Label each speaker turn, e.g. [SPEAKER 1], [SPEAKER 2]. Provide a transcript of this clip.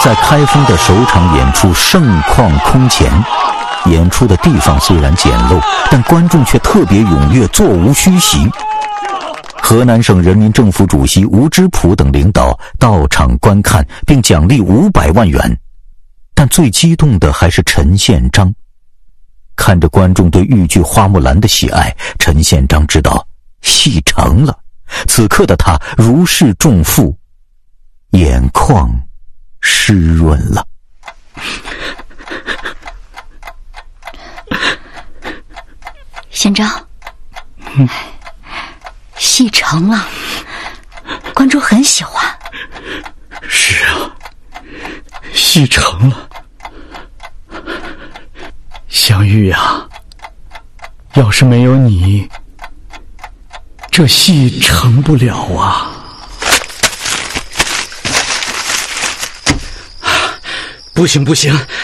[SPEAKER 1] 在开封的首场演出盛况空前，演出的地方虽然简陋，但观众却特别踊跃，座无虚席。河南省人民政府主席吴芝圃等领导到场观看，并奖励500万元。但最激动的还是陈宪章。看着观众对豫剧《花木兰》的喜爱，陈宪章知道戏成了。此刻的他如释重负，眼眶湿润了。
[SPEAKER 2] 宪章，戏成了，观众很喜欢。
[SPEAKER 3] 是啊，戏成了。湘玉啊，要是没有你，这戏成不了啊。不行不行，